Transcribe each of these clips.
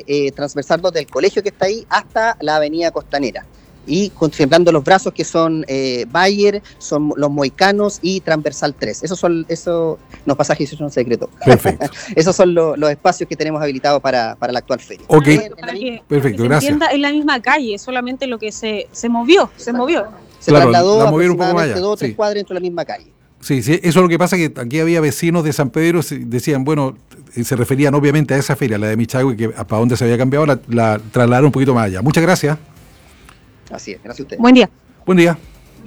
transversal 2 del colegio que está ahí hasta la avenida Costanera. Y contemplando los brazos que son Bayer, son los Moicanos y transversal 3. Esos los pasajes son secretos. Perfecto. Esos son los espacios que tenemos habilitados para la actual feria. Ok, perfecto, gracias. En la misma calle, solamente lo que se movió. Se trasladó aproximadamente 2 o 3 cuadras dentro de la misma calle. Sí, eso es lo que pasa, que aquí había vecinos de San Pedro, decían, bueno, se referían obviamente a esa feria, la de Michagüe, que para dónde se había cambiado, la trasladaron un poquito más allá. Muchas gracias. Así es, gracias a ustedes. Buen día. Buen día.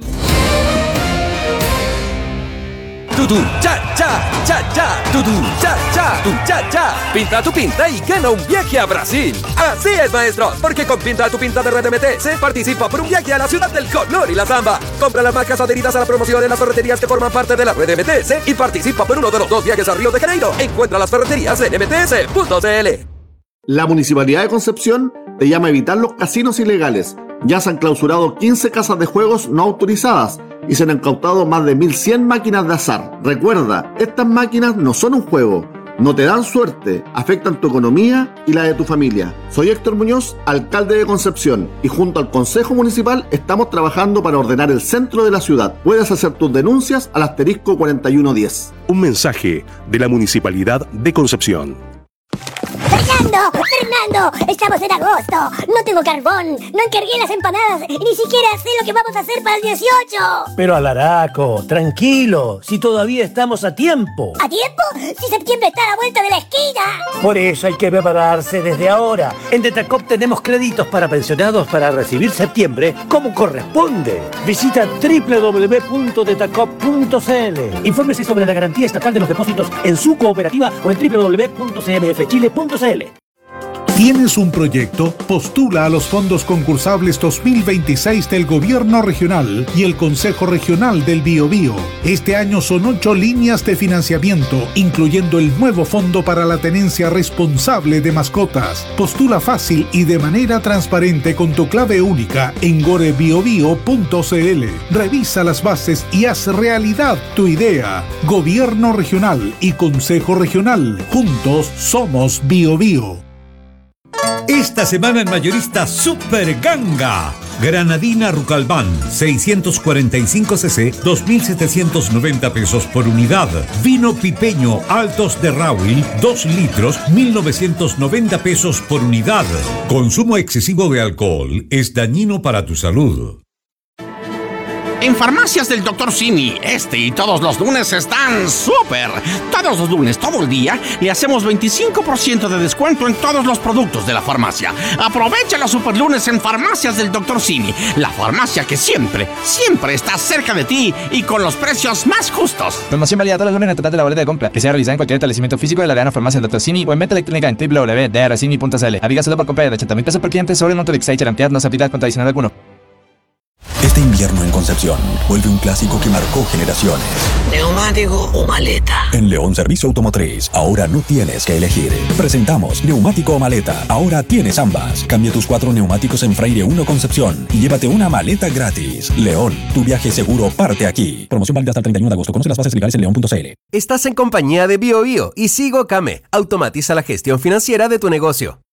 Tutu, cha, cha, cha, cha, tutu, cha, cha, tu, cha, cha. Pinta tu pinta y gana un viaje a Brasil. Así es, maestro, porque con Pinta tu pinta de RDMT se participa por un viaje a la ciudad del color y la samba. Compra las marcas adheridas a la promoción en las ferreterías que forman parte de la red MTS y participa por uno de los 2 viajes a Río de Janeiro. Encuentra las ferreterías en mts.cl. La Municipalidad de Concepción te llama a evitar los casinos ilegales. Ya se han clausurado 15 casas de juegos no autorizadas y se han incautado más de 1.100 máquinas de azar. Recuerda, estas máquinas no son un juego, no te dan suerte, afectan tu economía y la de tu familia. Soy Héctor Muñoz, alcalde de Concepción, y junto al Consejo Municipal estamos trabajando para ordenar el centro de la ciudad. Puedes hacer tus denuncias al asterisco 4110. Un mensaje de la Municipalidad de Concepción. ¡Fernando! ¡Estamos en agosto! ¡No tengo carbón! ¡No encargué las empanadas! ¡Y ni siquiera sé lo que vamos a hacer para el 18! Pero Alaraco, tranquilo, si todavía estamos a tiempo. ¿A tiempo? ¡Si septiembre está a la vuelta de la esquina! Por eso hay que prepararse desde ahora. En Detacop tenemos créditos para pensionados para recibir septiembre como corresponde. Visita www.detacop.cl. Infórmese sobre la garantía estatal de los depósitos en su cooperativa o en www.cmfchile.cl. ¿Tienes un proyecto? Postula a los fondos concursables 2026 del Gobierno Regional y el Consejo Regional del Biobío. Este año son 8 líneas de financiamiento, incluyendo el nuevo fondo para la tenencia responsable de mascotas. Postula fácil y de manera transparente con tu clave única en gorebiobio.cl. Revisa las bases y haz realidad tu idea. Gobierno Regional y Consejo Regional. Juntos somos Biobío. Esta semana en mayorista Super Ganga. Granadina Rucalbán, 645 cc, 2.790 pesos por unidad. Vino pipeño Altos de Rawil, 2 litros, 1.990 pesos por unidad. Consumo excesivo de alcohol es dañino para tu salud. En Farmacias del Dr. Simi, este y todos los lunes están súper. Todos los lunes, todo el día, le hacemos 25% de descuento en todos los productos de la farmacia. Aprovecha los super lunes en Farmacias del Dr. Simi, la farmacia que siempre, siempre está cerca de ti y con los precios más justos. Promoción válida todos los lunes en el total de la boleta de compra, que sea realizada en cualquier establecimiento físico de la Arena Farmacia del Dr. Simi o en venta electrónica en www.drcimi.cl. Aplica solo por compra de 80.000 pesos por cliente sobre un Autolix y cantidad no se aplica con adicional alguno. Este invierno en Concepción vuelve un clásico que marcó generaciones. ¿Neumático o maleta? En León Servicio Automotriz, ahora no tienes que elegir. Presentamos neumático o maleta. Ahora tienes ambas. Cambia tus 4 neumáticos en Freire 1 Concepción y llévate una maleta gratis. León, tu viaje seguro parte aquí. Promoción válida hasta el 31 de agosto. Conoce las bases legales en león.cl. Estás en compañía de BioBio y Sigo Kame. Automatiza la gestión financiera de tu negocio.